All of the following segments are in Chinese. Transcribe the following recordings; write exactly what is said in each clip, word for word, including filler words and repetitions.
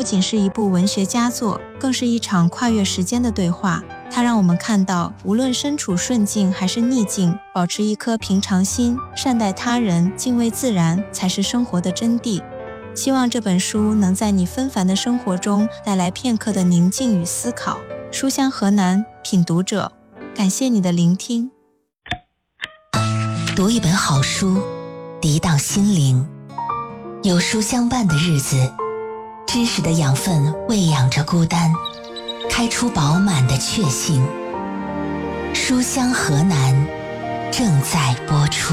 仅是一部文学佳作，更是一场跨越时间的对话。它让我们看到，无论身处顺境还是逆境，保持一颗平常心，善待他人，敬畏自然，才是生活的真谛。希望这本书能在你纷繁的生活中带来片刻的宁静与思考。书香河南，品读者，感谢你的聆听。 读一本好书，涤荡心灵。有书相伴的日子，知识的养分喂养着孤单，开出饱满的确信。书香河南正在播出。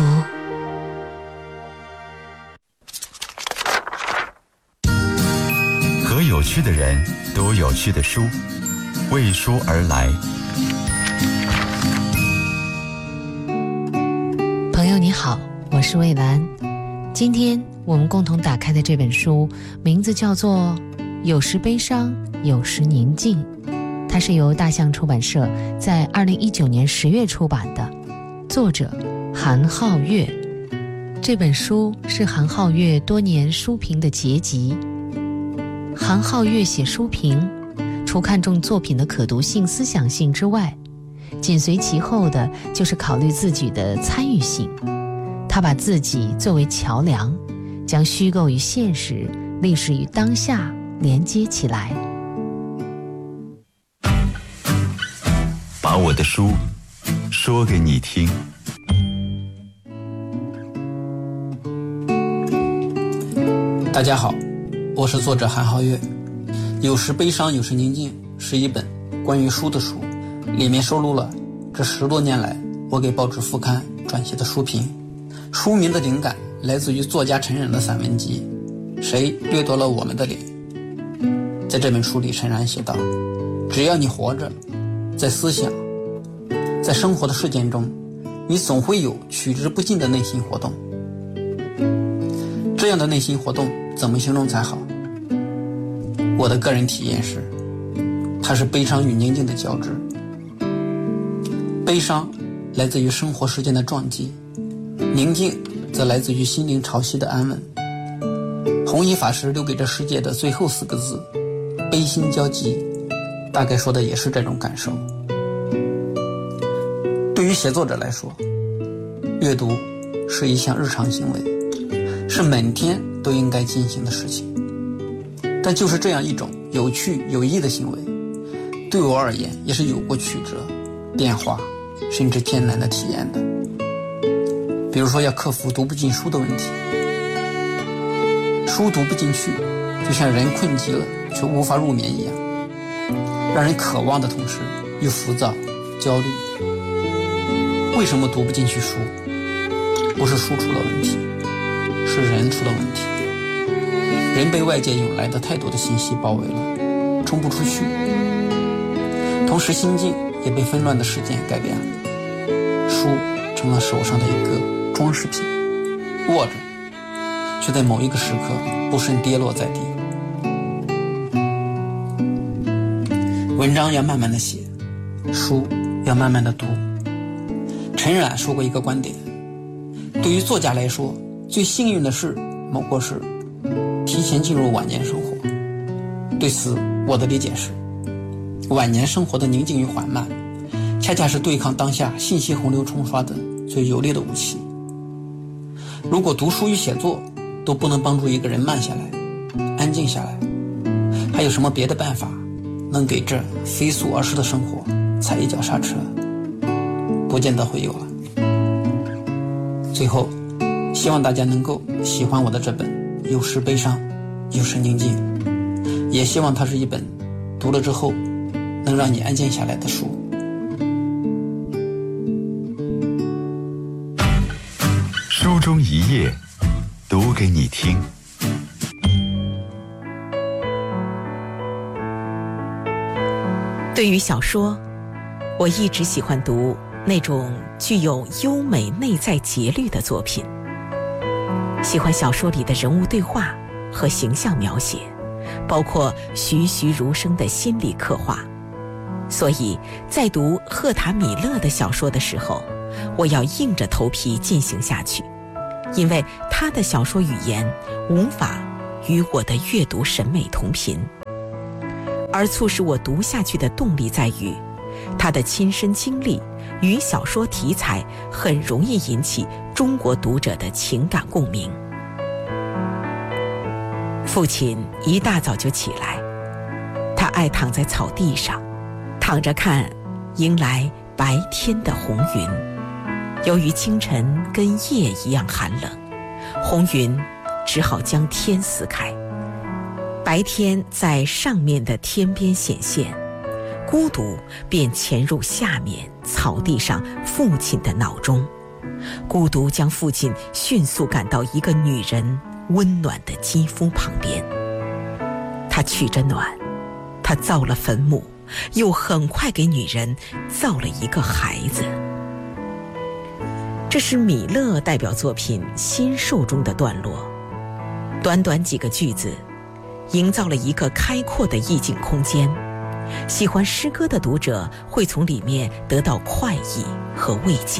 和有趣的人读有趣的书，为书而来。 朋友你好，我是魏兰。今天我们共同打开的这本书名字叫做有时悲伤，有时宁静，它是由大象出版社在二零一九年十月出版的，作者韩浩月。这本书是韩浩月多年书评的结集。韩浩月写书评，除看重作品的可读性、思想性之外，紧随其后的就是考虑自己的参与性。他把自己作为桥梁，将虚构与现实、历史与当下连接起来。 把我的书说给你听。 大家好，我是作者韩浩月。有时悲伤，有时宁静是一本关于书的书，里面收录了这十多年来我给报纸副刊撰写的书评。书名的灵感来自于作家陈冉的散文集《谁掠夺了我们的脸》。在这本书里，陈冉写道，只要你活着，在思想，在生活的事件中，你总会有取之不尽的内心活动。这样的内心活动怎么形容才好？我的个人体验是，它是悲伤与宁静的交织。悲伤来自于生活事件的撞击，宁静则来自于心灵潮汐的安稳。弘一法师留给这世界的最后四个字，悲心交集，大概说的也是这种感受。对于写作者来说，阅读是一项日常行为，是每天都应该进行的事情。但就是这样一种有趣有益的行为，对我而言也是有过曲折、变化甚至艰难的体验的。比如说要克服读不进书的问题，书读不进去，就像人困极了却无法入眠一样，让人渴望的同时又浮躁焦虑。为什么读不进去书？不是书出了问题，是人出了问题。人被外界涌来的太多的信息包围了，冲不出去，同时心境也被纷乱的事件改变了。书成了手上的一个装饰品，握着却在某一个时刻不慎跌落在地。文章要慢慢的写，书要慢慢的读。陈冉说过一个观点，对于作家来说，最幸运的事莫过是提前进入晚年生活。对此我的理解是，晚年生活的宁静与缓慢，恰恰是对抗当下信息洪流冲刷的最有力的武器。如果读书与写作都不能帮助一个人慢下来、安静下来，还有什么别的办法能给这飞速而逝的生活踩一脚刹车？不见得会有了。最后，希望大家能够喜欢我的这本有时悲伤，有时宁静，也希望它是一本读了之后能让你安静下来的书。 书中一页，读给你听。 对于小说，我一直喜欢读那种具有优美内在节律的作品，喜欢小说里的人物对话和形象描写，包括栩栩如生的心理刻画。所以在读赫塔米勒的小说的时候，我要硬着头皮进行下去，因为他的小说语言无法与我的阅读审美同频。 而促使我读下去的动力在于，他的亲身经历与小说题材很容易引起中国读者的情感共鸣。父亲一大早就起来，他爱躺在草地上，躺着看迎来白天的红云。由于清晨跟夜一样寒冷，红云只好将天撕开，白天在上面的天边显现，孤独便潜入下面草地上父亲的脑中。孤独将父亲迅速赶到一个女人温暖的肌肤旁边，他取着暖，他造了坟墓，又很快给女人造了一个孩子。这是米勒代表作品《心兽》中的段落，短短几个句子营造了一个开阔的意境空间，喜欢诗歌的读者会从里面得到快意和慰藉。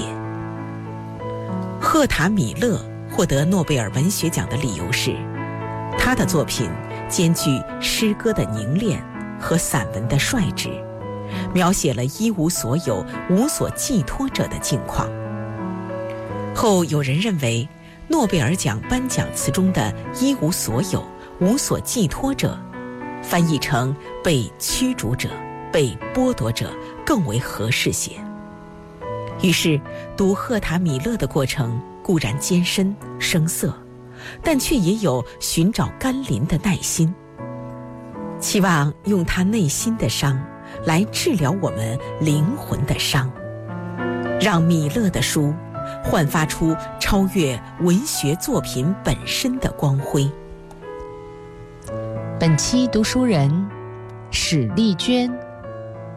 赫塔·米勒获得诺贝尔文学奖的理由是，他的作品兼具诗歌的凝练和散文的率直，描写了一无所有、无所寄托者的境况。后有人认为，诺贝尔奖颁奖词中的一无所有、无所寄托者，翻译成被驱逐者、被剥夺者更为合适些。于是读赫塔·米勒的过程固然艰深生涩，但却也有寻找甘霖的耐心，期望用他内心的伤来治疗我们灵魂的伤，让米勒的书焕发出超越文学作品本身的光辉。 本期读书人史丽娟